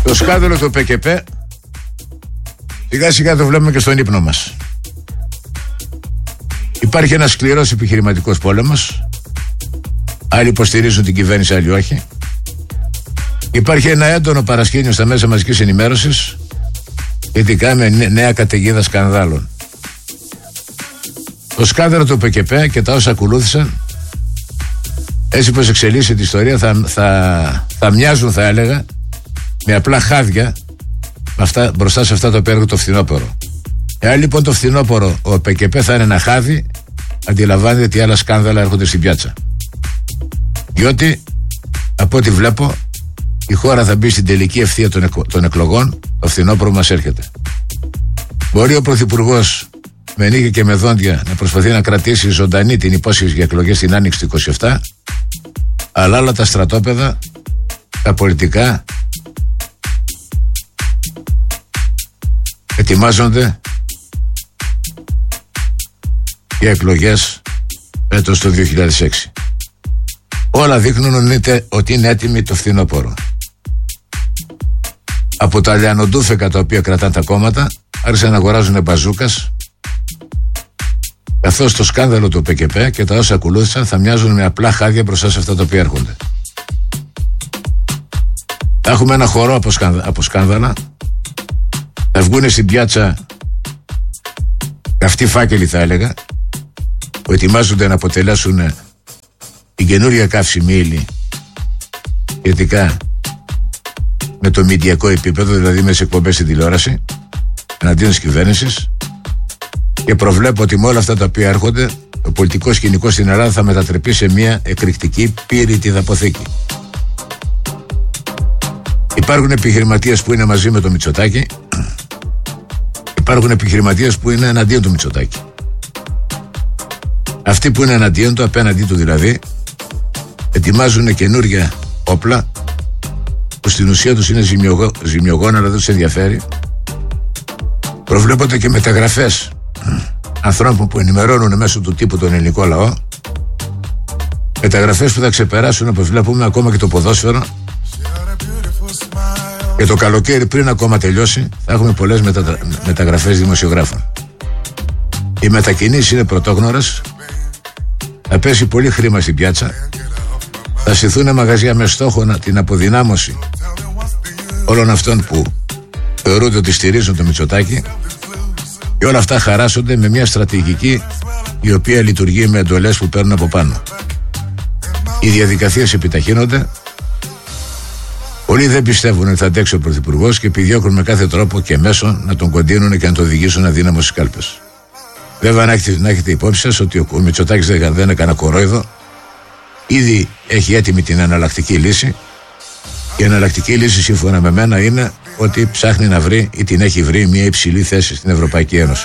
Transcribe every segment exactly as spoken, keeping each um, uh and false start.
Το σκάνδαλο του ΠΚΠ σιγά σιγά το βλέπουμε και στον ύπνο μας. Υπάρχει ένας σκληρός επιχειρηματικός πόλεμος. Άλλοι υποστηρίζουν την κυβέρνηση, άλλοι όχι. Υπάρχει ένα έντονο παρασκήνιο στα μέσα μαζικής ενημέρωσης σχετικά με νέα καταιγίδα σκανδάλων. Το σκάνδαλο του ΠΚΠ και τα όσα ακολούθησαν, έτσι πως εξελίσσεται η ιστορία, θα, θα, θα μοιάζουν, θα έλεγα, με απλά χάδια αυτά, μπροστά σε αυτά το οποίο έρχεται το φθινόπωρο. Εάν λοιπόν το φθινόπωρο ο ΠΚΠ θα είναι ένα χάδι, αντιλαμβάνεται τι άλλα σκάνδαλα έρχονται στην πιάτσα. Διότι, από ό,τι βλέπω, η χώρα θα μπει στην τελική ευθεία των, εκ, των εκλογών. Το φθινόπωρο μας έρχεται. Μπορεί ο Πρωθυπουργός με νύχια και με δόντια να προσπαθεί να κρατήσει ζωντανή την υπόσχεση για εκλογές την Άνοιξη του είκοσι επτά, αλλά όλα τα στρατόπεδα, τα πολιτικά, ετοιμάζονται για εκλογές έτος το δύο χιλιάδες έξι. Όλα δείχνουν ότι είναι έτοιμοι το φθινόπωρο. Από τα λιανοντούφεκα τα οποία κρατάνε τα κόμματα άρχισαν να αγοράζουν μπαζούκας, καθώς το σκάνδαλο του ΠΚΠ και τα όσα ακολούθησαν θα μοιάζουν με απλά χάδια μπροστά σε αυτά τα οποία έρχονται. Θα έχουμε ένα χορό από, σκάνδα, από σκάνδαλα. Θα βγουν στην πιάτσα καυτοί φάκελοι, θα έλεγα, που ετοιμάζονται να αποτελέσουν την καινούρια καύσιμη ύλη σχετικά με το μηντιακό επίπεδο, δηλαδή με τις εκπομπές στην τηλεόραση εναντίον της κυβέρνησης, και προβλέπω ότι με όλα αυτά τα οποία έρχονται το πολιτικό σκηνικό στην Ελλάδα θα μετατρεπεί σε μια εκρηκτική πύρητη δαποθήκη. Υπάρχουν επιχειρηματίες που είναι μαζί με το Μητσοτάκη, υπάρχουν επιχειρηματίες που είναι εναντίον του Μητσοτάκη. Αυτοί που είναι εναντίον του, απέναντί του δηλαδή, ετοιμάζουν καινούργια όπλα που στην ουσία τους είναι ζημιογό, ζημιογόνα, αλλά δεν τους ενδιαφέρει. Προβλέπονται και μεταγραφές ανθρώπων που ενημερώνουν μέσω του τύπου τον ελληνικό λαό, μεταγραφές που θα ξεπεράσουν, όπως βλέπουμε, ακόμα και το ποδόσφαιρο. Και το καλοκαίρι, πριν ακόμα τελειώσει, θα έχουμε πολλές μετα... μεταγραφές δημοσιογράφων. Οι μετακινήσεις είναι πρωτόγνωρες. Θα πέσει πολύ χρήμα στην πιάτσα. Θα στηθούν μαγαζιά με στόχο να... την αποδυνάμωση όλων αυτών που θεωρούνται ότι στηρίζουν το Μητσοτάκη, και όλα αυτά χαράσσονται με μια στρατηγική η οποία λειτουργεί με εντολές που παίρνουν από πάνω. Οι διαδικασίες επιταχύνονται. Πολλοί δεν πιστεύουν ότι θα αντέξει ο Πρωθυπουργός και επιδιώκουν με κάθε τρόπο και μέσο να τον κοντίνουν και να τον οδηγήσουν αδύναμο στις κάλπες. Βέβαια, να έχετε, να έχετε υπόψη σας ότι ο Μητσοτάκης δεν, δεν έκανε κορόιδο. Ήδη έχει έτοιμη την εναλλακτική λύση. Η εναλλακτική λύση, σύμφωνα με μένα, είναι ότι ψάχνει να βρει ή την έχει βρει μια υψηλή θέση στην Ευρωπαϊκή Ένωση.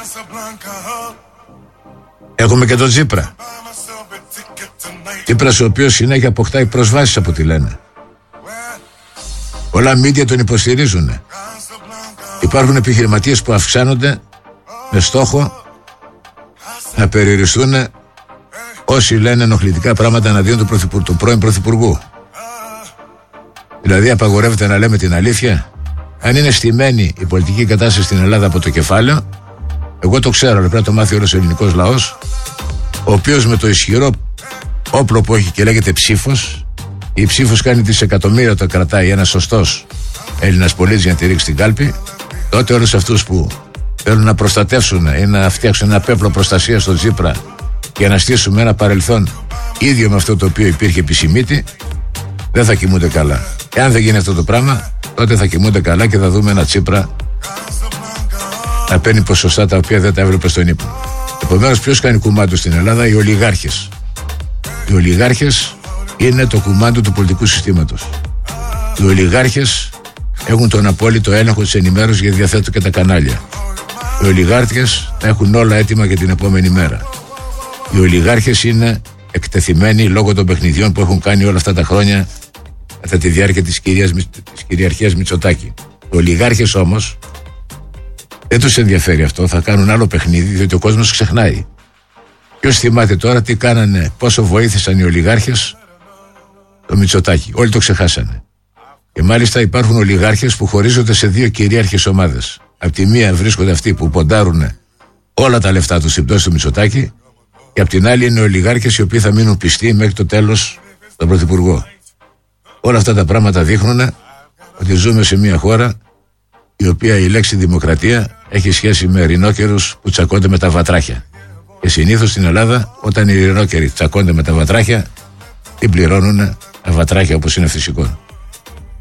Έχουμε και τον Τσίπρα. Τσίπρας, ο οποίος συνέχεια αποκτάει προσβάσεις από ό,τι λένε. Πολλά μίντια τον υποστηρίζουν. Υπάρχουν επιχειρηματίες που αυξάνονται με στόχο να περιοριστούν όσοι λένε ενοχλητικά πράγματα εναντίον του, πρωθυπου, του πρώην Πρωθυπουργού. Δηλαδή, απαγορεύεται να λέμε την αλήθεια. Αν είναι στημένη η πολιτική κατάσταση στην Ελλάδα από το κεφάλαιο, εγώ το ξέρω, αλλά πρέπει να το μάθει όλος ο ελληνικός λαός, ο οποίος με το ισχυρό όπλο που έχει και λέγεται ψήφος, η ψήφος κάνει δισεκατομμύρια όταν κρατάει ένας σωστός Έλληνας πολίτης για να τη ρίξει στην κάλπη, τότε όλους αυτούς που θέλουν να προστατεύσουν ή να φτιάξουν ένα πέπλο προστασία στον Τσίπρα για να στήσουμε ένα παρελθόν ίδιο με αυτό το οποίο υπήρχε επί Σιμίτη, δεν θα κοιμούνται καλά. Εάν δεν γίνει αυτό το πράγμα, τότε θα κοιμούνται καλά και θα δούμε ένα Τσίπρα να παίρνει ποσοστά τα οποία δεν τα έβλεπε στον ύπνο. Επομένως, ποιος κάνει κουμάντο στην Ελλάδα? Οι ολιγάρχες. Οι ολιγάρχες είναι το κουμάντο του πολιτικού συστήματος. Οι ολιγάρχες έχουν τον απόλυτο έλεγχο της ενημέρωσης γιατί διαθέτουν και τα κανάλια. Οι ολιγάρχες έχουν όλα έτοιμα για την επόμενη μέρα. Οι ολιγάρχες είναι εκτεθειμένοι λόγω των παιχνιδιών που έχουν κάνει όλα αυτά τα χρόνια κατά τη διάρκεια της, κυρίας, της κυριαρχίας Μητσοτάκη. Οι ολιγάρχες όμως δεν τους ενδιαφέρει αυτό, θα κάνουν άλλο παιχνίδι διότι ο κόσμος ξεχνάει. Ποιος θυμάται τώρα τι κάνανε, πόσο βοήθησαν οι ολιγάρχες το Μητσοτάκη? Όλοι το ξεχάσανε. Και μάλιστα υπάρχουν ολιγάρχες που χωρίζονται σε δύο κυρίαρχες ομάδες. Απ' τη μία βρίσκονται αυτοί που ποντάρουν όλα τα λεφτά του στην πτώση του Μητσοτάκη, και απ' την άλλη είναι ολιγάρχες οι οποίοι θα μείνουν πιστοί μέχρι το τέλος στον Πρωθυπουργό. Όλα αυτά τα πράγματα δείχνουν ότι ζούμε σε μια χώρα η οποία η λέξη δημοκρατία έχει σχέση με ειρηνόκερους που τσακώνται με τα βατράχια. Και συνήθως στην Ελλάδα, όταν οι ειρηνόκεροι τσακώνται με τα βατράχια, την πληρώνουν τα βατράχια, όπως είναι φυσικό.